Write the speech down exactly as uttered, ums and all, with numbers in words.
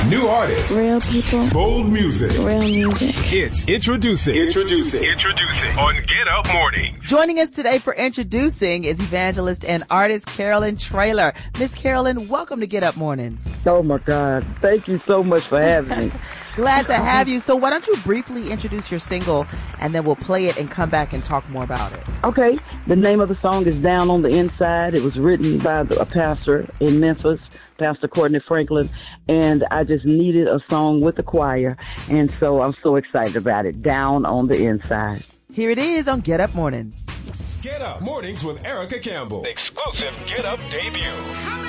New artists. Real people. Bold music. Real music. It's introducing. Introducing. Introducing on Get Up Morning. Joining us today for Introducing is evangelist and artist Carolyn Traylor. Miss Carolyn, welcome to Get Up Mornings. Oh, my God. Thank you so much for having me. Glad to have you. So why don't you briefly introduce your single, and then we'll play it and come back and talk more about it. Okay. The name of the song is Down on the Inside. It was written by a pastor in Memphis, Pastor Courtney Franklin, and I just needed a song with the choir, and so I'm so excited about it. Down on the Inside. Here it is on Get Up Mornings. Get Up Mornings with Erica Campbell. Exclusive Get Up debut.